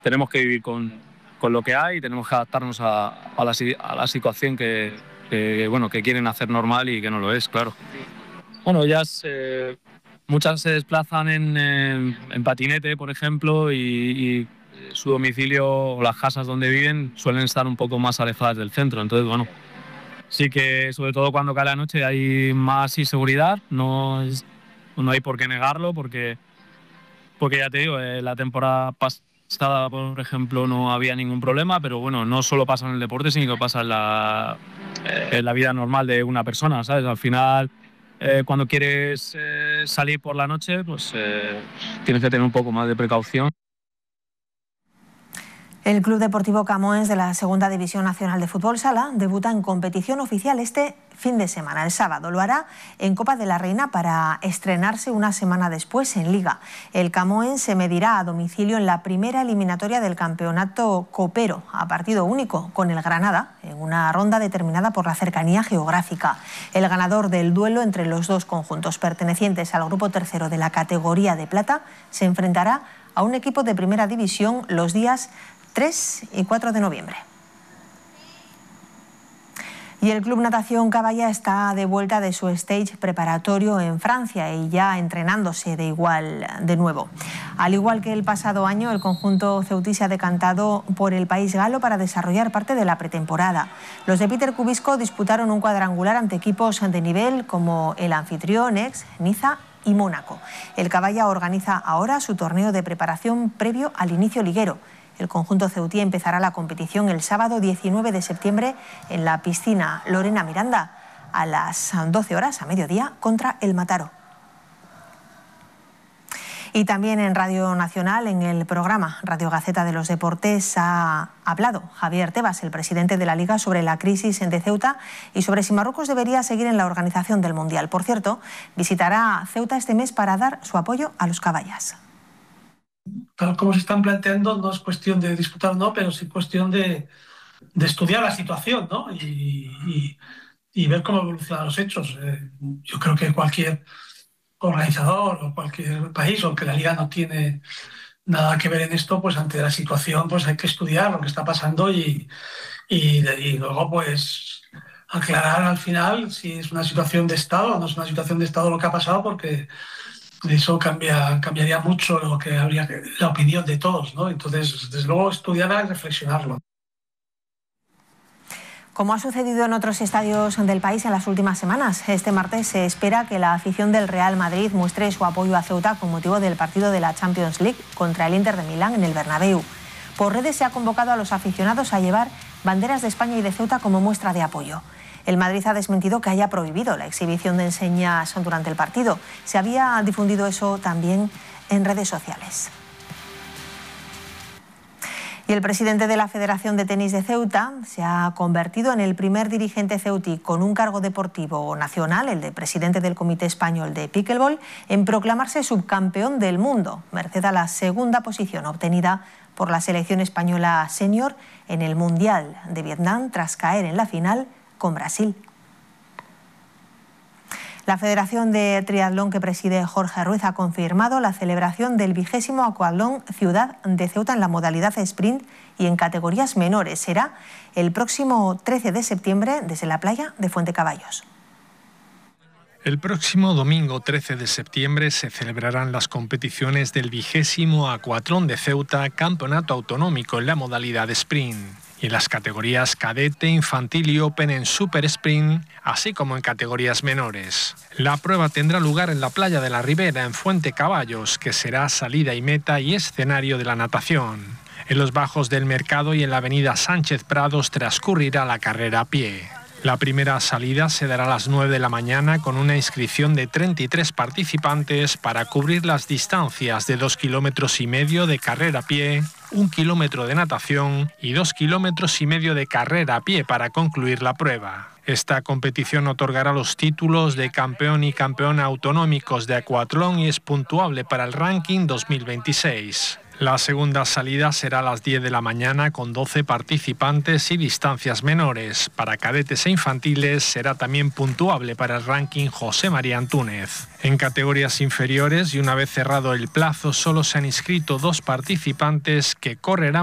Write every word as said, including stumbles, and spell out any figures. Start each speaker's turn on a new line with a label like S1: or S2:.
S1: tenemos que vivir con, con lo que hay y tenemos que adaptarnos a, a, la, a la situación que, que, bueno, que quieren hacer normal y que no lo es, claro. Bueno, ellas, eh, muchas se desplazan en, en, en patinete, por ejemplo, y, y su domicilio o las casas donde viven suelen estar un poco más alejadas del centro. Entonces, bueno, sí que sobre todo cuando cae la noche hay más inseguridad, no, es, no hay por qué negarlo, porque, porque ya te digo, eh, la temporada pasada, por ejemplo, no había ningún problema, pero bueno, no solo pasa en el deporte, sino que pasa en la, en la vida normal de una persona, ¿sabes? Al final, eh, cuando quieres eh, salir por la noche, pues eh, tienes que tener un poco más de precaución.
S2: El Club Deportivo Camoens de la Segunda División Nacional de Fútbol Sala debuta en competición oficial este fin de semana, el sábado. Lo hará en Copa de la Reina para estrenarse una semana después en Liga. El Camoens se medirá a domicilio en la primera eliminatoria del campeonato copero a partido único con el Granada en una ronda determinada por la cercanía geográfica. El ganador del duelo entre los dos conjuntos pertenecientes al grupo tercero de la categoría de plata se enfrentará a un equipo de primera división los días tres y cuatro de noviembre. Y el Club Natación Caballa está de vuelta de su stage preparatorio en Francia y ya entrenándose de igual de nuevo. Al igual que el pasado año, el conjunto ceutí se ha decantado por el país galo para desarrollar parte de la pretemporada. Los de Peter Cubisco disputaron un cuadrangular ante equipos de nivel como el anfitrión, Aix, Niza y Mónaco. El Caballa organiza ahora su torneo de preparación previo al inicio liguero. El conjunto ceutí empezará la competición el sábado diecinueve de septiembre en la piscina Lorena Miranda a las doce horas a mediodía contra el Mataró. Y también en Radio Nacional, en el programa Radio Gaceta de los Deportes, ha hablado Javier Tebas, el presidente de la Liga, sobre la crisis de Ceuta y sobre si Marruecos debería seguir en la organización del Mundial. Por cierto, visitará Ceuta este mes para dar su apoyo a los caballas.
S3: Tal como se están planteando, no es cuestión de disputar o no, pero sí cuestión de, de estudiar la situación, ¿no? y, y, y ver cómo evolucionan los hechos. Eh, yo creo que cualquier organizador o cualquier país, aunque la Liga no tiene nada que ver en esto, pues ante la situación pues hay que estudiar lo que está pasando y, y, y luego pues aclarar al final si es una situación de Estado o no es una situación de Estado lo que ha pasado, porque eso cambia, cambiaría mucho lo que habría que, la opinión de todos, ¿no? Entonces, desde luego, estudiarla y reflexionarlo.
S2: Como ha sucedido en otros estadios del país en las últimas semanas, este martes se espera que la afición del Real Madrid muestre su apoyo a Ceuta con motivo del partido de la Champions League contra el Inter de Milán en el Bernabéu. Por redes se ha convocado a los aficionados a llevar banderas de España y de Ceuta como muestra de apoyo. El Madrid ha desmentido que haya prohibido la exhibición de enseñas durante el partido. Se había difundido eso también en redes sociales. Y el presidente de la Federación de Tenis de Ceuta se ha convertido en el primer dirigente ceutí con un cargo deportivo nacional, el de presidente del Comité Español de Pickleball, en proclamarse subcampeón del mundo, merced a la segunda posición obtenida por la selección española senior en el Mundial de Vietnam tras caer en la final con Brasil. La Federación de Triatlón que preside Jorge Ruiz ha confirmado la celebración del vigésimo Aquatlón Ciudad de Ceuta en la modalidad sprint y en categorías menores. Será el próximo trece de septiembre desde la playa de Fuentecaballos.
S4: El próximo domingo trece de septiembre se celebrarán las competiciones del vigésimo Aquatlón de Ceuta, campeonato autonómico en la modalidad sprint, y en las categorías cadete, infantil y open en super sprint, así como en categorías menores. La prueba tendrá lugar en la playa de la Ribera, en Fuentecaballos, que será salida y meta y escenario de la natación. En los bajos del Mercado y en la avenida Sánchez Prados transcurrirá la carrera a pie. La primera salida se dará a las nueve de la mañana con una inscripción de treinta y tres participantes para cubrir las distancias de dos kilómetros y medio de carrera a pie, un kilómetro de natación y dos kilómetros y medio de carrera a pie para concluir la prueba. Esta competición otorgará los títulos de campeón y campeona autonómicos de Aquatlón y es puntuable para el ranking dos mil veintiséis. La segunda salida será a las diez de la mañana con doce participantes y distancias menores. Para cadetes e infantiles será también puntuable para el ranking José María Antúnez. En categorías inferiores y una vez cerrado el plazo solo se han inscrito dos participantes que correrán